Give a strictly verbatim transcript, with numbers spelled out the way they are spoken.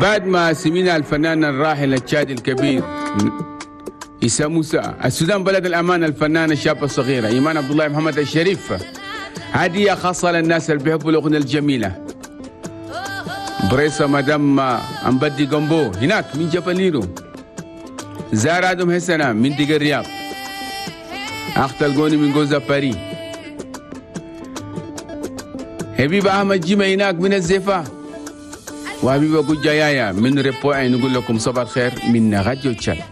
بعد ما سمينا الفنان الراحل التشادي الكبير عيسى موسى، السودان بلد الأمان الفنانة الشابة الصغيرة إيمان عبد الله محمد الشريف، هدية خاصة للناس اللي بيحبوا الأغنية الجميلة. بريسة مدام أمبدي قنبو هناك من جبل نيرو، زار آدم هسنا من دقة الرياض، أخت القوني من جوزا باري، حبيب أحمد جيمة هناك من الزفا، وحبيب أبو جايايا من ريبوعي. نقول لكم صباح الخير من راديو تشاد.